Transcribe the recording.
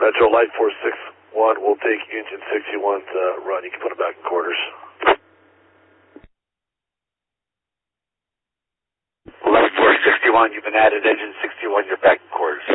Metro Light 461 will take engine 61 to run. You can put it back in quarters. Light 461, you've been added, engine 61, you're back in quarters.